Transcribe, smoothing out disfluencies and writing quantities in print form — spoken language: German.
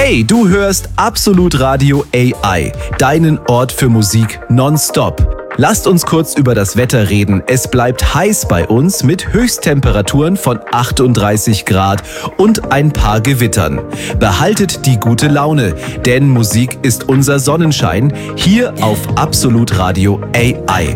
Hey, du hörst Absolut Radio AI, deinen Ort für Musik nonstop. Lasst uns kurz über das Wetter reden. Es bleibt heiß bei uns mit Höchsttemperaturen von 38 Grad und ein paar Gewittern. Behaltet die gute Laune, denn Musik ist unser Sonnenschein hier auf Absolut Radio AI.